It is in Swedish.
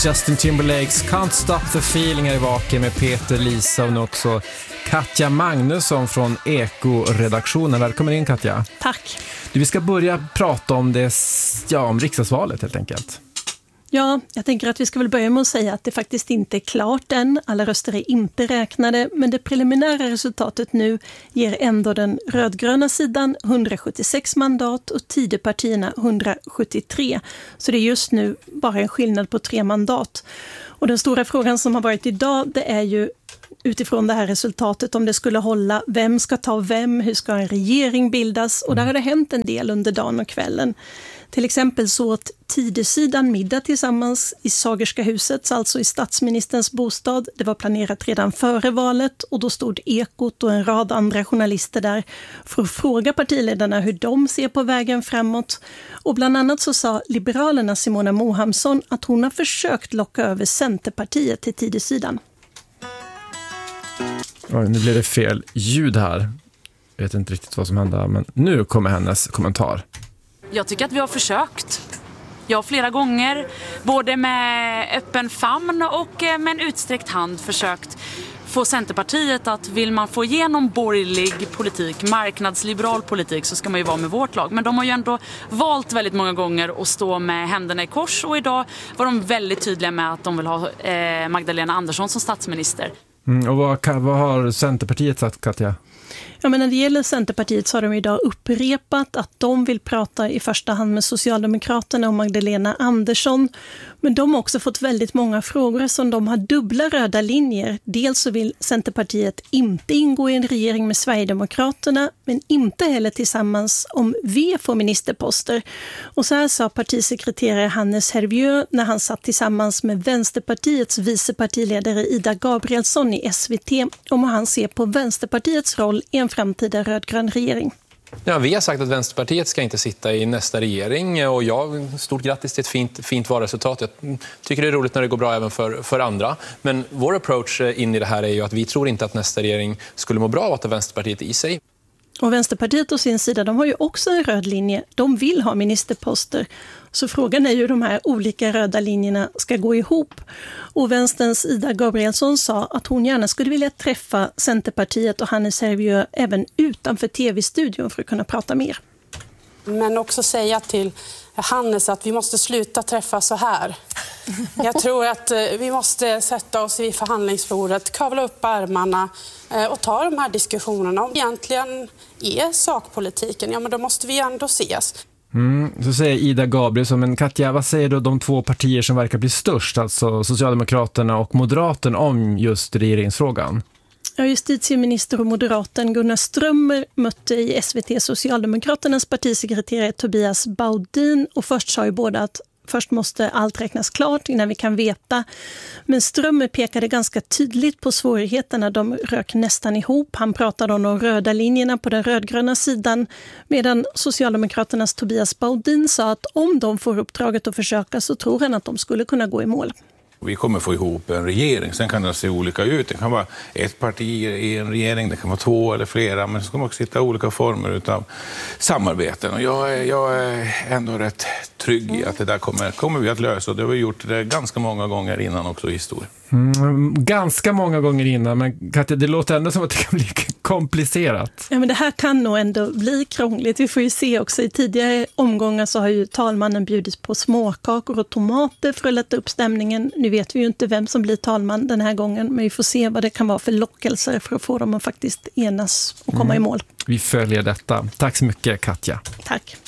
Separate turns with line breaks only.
Justin Timberlakes Can't Stop the Feeling är i vaken med Peter, Lisa och också Katja Magnusson från Eko-redaktionen. Välkommen in, Katja.
Tack.
Vi ska börja prata om om riksdagsvalet helt enkelt.
Ja, jag tänker att vi ska väl börja med att säga att det faktiskt inte är klart än. Alla röster är inte räknade, men det preliminära resultatet nu ger ändå den rödgröna sidan 176 mandat och Tidöpartierna 173. Så det är just nu bara en skillnad på 3 mandat. Och den stora frågan som har varit idag, det är ju utifrån det här resultatet, om det skulle hålla, vem ska ta vem, hur ska en regering bildas? Och där har det hänt en del under dagen och kvällen. Till exempel så att Tidösidan middag tillsammans i Sagerska huset, alltså i statsministerns bostad. Det var planerat redan före valet och då stod Ekot och en rad andra journalister där för att fråga partiledarna hur de ser på vägen framåt. Och bland annat så sa Liberalerna Simona Mohamsson att hon har försökt locka över Centerpartiet till Tidösidan.
Nu blev det fel ljud här. Jag vet inte riktigt vad som hände, men nu kommer hennes kommentar.
Jag tycker att vi har försökt. Jag flera gånger, både med öppen famn och med en utsträckt hand försökt få Centerpartiet att vill man få igenom borgerlig politik, marknadsliberal politik, så ska man ju vara med vårt lag. Men de har ju ändå valt väldigt många gånger att stå med händerna i kors, och idag var de väldigt tydliga med att de vill ha Magdalena Andersson som statsminister.
Och vad har Centerpartiet sagt, Katja?
Ja, men när det gäller Centerpartiet så har de idag upprepat att de vill prata i första hand med Socialdemokraterna och Magdalena Andersson. Men de har också fått väldigt många frågor som de har dubbla röda linjer. Dels så vill Centerpartiet inte ingå i en regering med Sverigedemokraterna, men inte heller tillsammans om V får ministerposter. Och så här sa partisekreterare Hannes Hervieu när han satt tillsammans med Vänsterpartiets vicepartiledare Ida Gabrielsson i SVT om hur han ser på Vänsterpartiets roll i en framtida rödgrön regering.
Ja, vi har sagt att Vänsterpartiet ska inte sitta i nästa regering, och stort grattis till ett fint valresultat. Jag tycker det är roligt när det går bra även för andra. Men vår approach in i det här är ju att vi tror inte att nästa regering skulle må bra av att ha Vänsterpartiet i sig. Och
Vänsterpartiet å sin sida, de har ju också en röd linje. De vill ha ministerposter. Så frågan är ju hur de här olika röda linjerna ska gå ihop. Och Vänsterns Ida Gabrielsson sa att hon gärna skulle vilja träffa Centerpartiet och Hannes Hervieu även utanför tv-studion för att kunna prata mer.
Men också säga till Hannes att vi måste sluta träffa så här. Jag tror att vi måste sätta oss vid förhandlingsbordet, kavla upp armarna och ta de här diskussionerna. Om egentligen är sakpolitiken, ja men då måste vi ändå ses.
Så säger Ida Gabrielsson, men Katja, vad säger då de 2 partier som verkar bli störst, alltså Socialdemokraterna och Moderaterna, om just regeringsfrågan?
Ja, justitieminister och moderaten Gunnar Strömmer mötte i SVT Socialdemokraternas partisekreterare Tobias Baudin, och först sa ju båda att först måste allt räknas klart innan vi kan veta. Men Strömmer pekade ganska tydligt på svårigheterna. De rök nästan ihop. Han pratade om de röda linjerna på den rödgröna sidan, medan Socialdemokraternas Tobias Baudin sa att om de får uppdraget att försöka så tror han att de skulle kunna gå i mål.
Vi kommer få ihop en regering. Sen kan det se olika ut. Det kan vara ett parti i en regering, det kan vara 2 eller flera, men det ska också hitta olika former av samarbeten. Och jag är ändå rätt trygg i att det där kommer vi att lösa. Och det har vi gjort det ganska många gånger innan också i historien.
Ganska många gånger innan, men Katja, det låter ändå som att det kan bli komplicerat.
Ja, men det här kan nog ändå bli krångligt. Vi får ju se också, i tidigare omgångar så har ju talmannen bjudit på småkakor och tomater för att lätta upp stämningen. Nu vet vi ju inte vem som blir talman den här gången, men vi får se vad det kan vara för lockelser för att få dem att faktiskt enas och komma i mål.
Vi följer detta. Tack så mycket, Katja.
Tack.